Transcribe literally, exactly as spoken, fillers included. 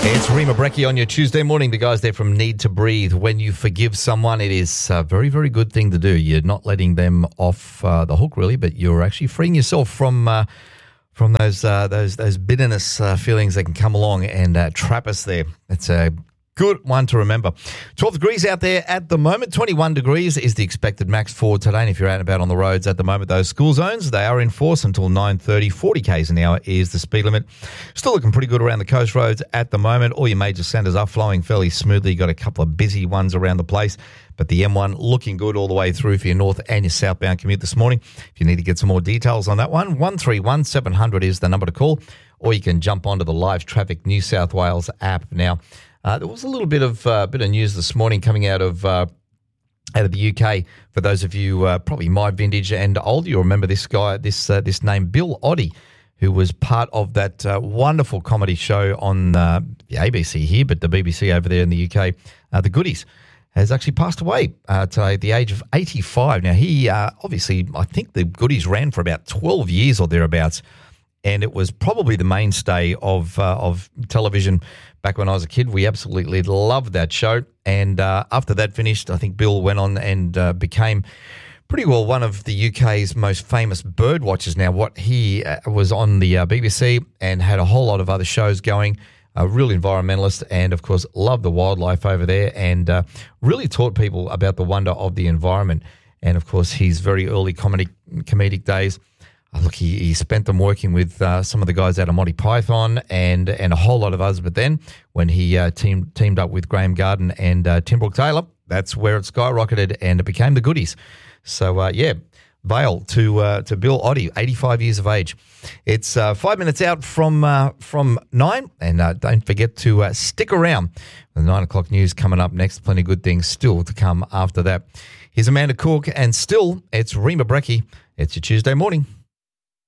It's Rima Brecchi on your Tuesday morning. The guys there from Need to Breathe. When you forgive someone, it is a very, very good thing to do. You're not letting them off uh, the hook, really, but you're actually freeing yourself from uh, from those uh, those those bitterness uh, feelings that can come along and uh, trap us there. It's a good one to remember. twelve degrees out there at the moment. twenty-one degrees is the expected max for today. And if you're out and about on the roads at the moment, those school zones, they are in force until nine thirty. forty kays an hour is the speed limit. Still looking pretty good around the coast roads at the moment. All your major centres are flowing fairly smoothly. You've got a couple of busy ones around the place. But the M one looking good all the way through for your north and your southbound commute this morning. If you need to get some more details on that one, one three one seven hundred is the number to call. Or you can jump onto the Live Traffic New South Wales app now. Uh, there was a little bit of uh, bit of news this morning coming out of uh, out of the U K. For those of you uh, probably my vintage and older, you'll remember this guy, this uh, this name, Bill Oddie, who was part of that uh, wonderful comedy show on uh, the A B C here, but the B B C over there in the U K, uh, The Goodies, has actually passed away uh, to the age of eighty-five. Now, he uh, obviously, I think The Goodies ran for about twelve years or thereabouts, and it was probably the mainstay of uh, of television back when I was a kid. We absolutely loved that show. And uh, after that finished, I think Bill went on and uh, became pretty well one of the U K's most famous bird watchers. Now, what he uh, was on the uh, B B C and had a whole lot of other shows going. A real environmentalist and, of course, loved the wildlife over there and uh, really taught people about the wonder of the environment. And, of course, his very early comedic, comedic days, Uh, look, he, he spent them working with uh, some of the guys out of Monty Python and and a whole lot of others. But then when he uh, teamed teamed up with Graham Garden and uh, Tim Brooke Taylor, that's where it skyrocketed and it became The Goodies. So, uh, yeah, Vale to uh, to Bill Oddie, eighty-five years of age. It's uh, five minutes out from uh, from nine, and uh, don't forget to uh, stick around. The nine o'clock news coming up next. Plenty of good things still to come after that. Here's Amanda Cook, and still, it's Rima Brecchi. It's your Tuesday morning.